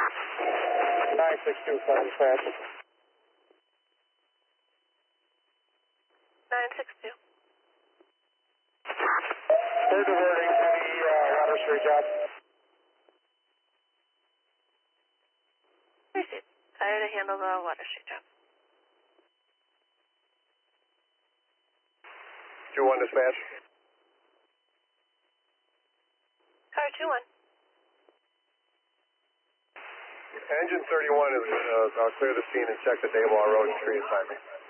962, call dispatch. 962. We're diverting to the Water Street job. Received. Fire to handle the Water Street job. 2-1 dispatch. Car 2-1. Engine 31 is clear the scene and check the Dayball Road and tree assignment.